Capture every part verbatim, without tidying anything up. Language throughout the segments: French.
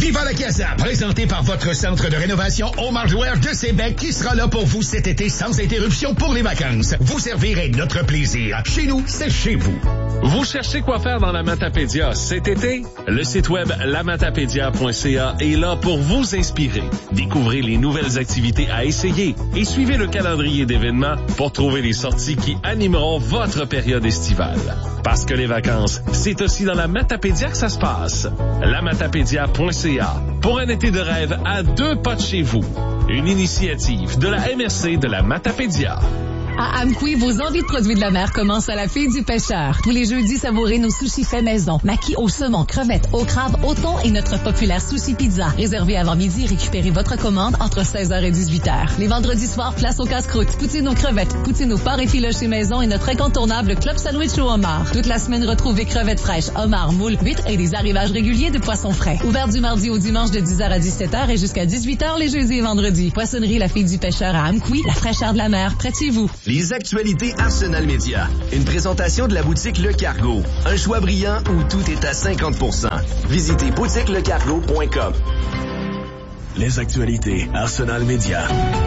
Viva la Casa, présenté par votre centre de rénovation Home Hardware de Sébec qui sera là pour vous cet été sans interruption pour les vacances. Vous servirez notre plaisir. Chez nous, c'est chez vous. Vous cherchez quoi faire dans la Matapédia cet été? Le site web la matapédia point c a est là pour vous inspirer. Découvrez les nouvelles activités à essayer et suivez le calendrier d'événements pour trouver les sorties qui animeront votre période estivale. Parce que les vacances, c'est aussi dans la Matapédia que ça se passe. la matapédia point c a pour un été de rêve à deux pas de chez vous. Une initiative de la M R C de la Matapédia. À Amqui, vos envies de produits de la mer commencent à la Fille du Pêcheur. Tous les jeudis, savourez nos sushis faits maison. Maquis au saumon, crevettes, au crabe, au thon et notre populaire sushi pizza. Réservé avant midi, récupérez votre commande entre seize heures et dix-huit heures. Les vendredis soirs, place au casse-croûte. Poutine aux crevettes, poutine aux porc et filoché maison et notre incontournable club sandwich au homard. Toute la semaine, retrouvez crevettes fraîches, homards, moules, huîtres et des arrivages réguliers de poissons frais. Ouvert du mardi au dimanche de dix heures à dix-sept heures et jusqu'à dix-huit heures les jeudis et vendredis. Poissonnerie La Fille du Pêcheur à Amqui, la fraîcheur de la mer, près de chez vous. Les actualités Arsenal Média. Une présentation de la boutique Le Cargo. Un choix brillant où tout est à cinquante pour cent. Visitez boutique le cargo point com. Les actualités Arsenal Média.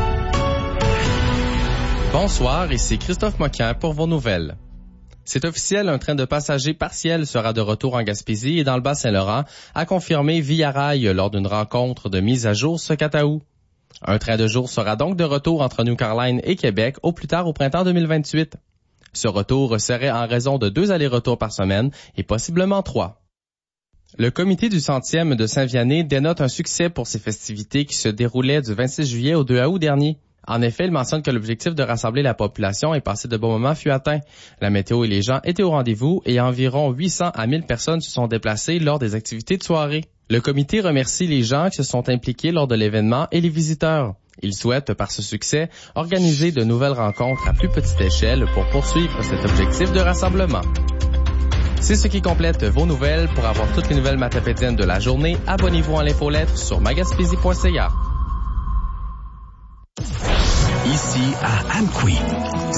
Bonsoir, ici Christophe Moquin pour vos nouvelles. C'est officiel, un train de passagers partiel sera de retour en Gaspésie et dans le Bas-Saint-Laurent, a confirmé Via Rail lors d'une rencontre de mise à jour ce quatre août. Un train de jour sera donc de retour entre New Caroline et Québec au plus tard au printemps deux mille vingt-huit. Ce retour serait en raison de deux allers-retours par semaine et possiblement trois. Le comité du centième de Saint-Vianney dénote un succès pour ces festivités qui se déroulaient du vingt-six juillet au deux août dernier. En effet, il mentionne que l'objectif de rassembler la population et passer de bons moments fut atteint. La météo et les gens étaient au rendez-vous et environ huit cents à mille personnes se sont déplacées lors des activités de soirée. Le comité remercie les gens qui se sont impliqués lors de l'événement et les visiteurs. Il souhaite, par ce succès, organiser de nouvelles rencontres à plus petite échelle pour poursuivre cet objectif de rassemblement. C'est ce qui complète vos nouvelles. Pour avoir toutes les nouvelles matapédiennes de la journée, abonnez-vous à l'infolettre sur magaspésie point c a. Ici à Amqui.